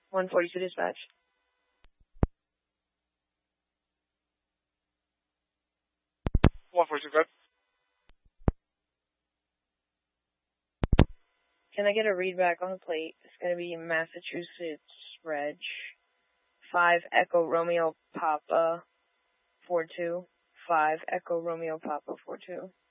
142 dispatch. Can I get a readback on the plate? It's going to be Massachusetts Reg 5 Echo Romeo Papa 42. 5 Echo Romeo Papa 42.